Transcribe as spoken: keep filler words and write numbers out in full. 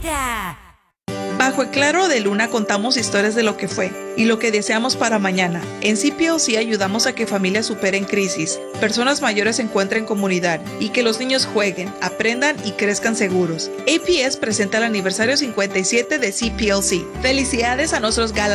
favorita. Bajo el claro de luna contamos historias de lo que fue y lo que deseamos para mañana. En C P L C ayudamos a que familias superen crisis, personas mayores encuentren comunidad y que los niños jueguen, aprendan y crezcan seguros. A P S presenta el aniversario cincuenta y siete de C P L C. Felicidades a nuestros galardonados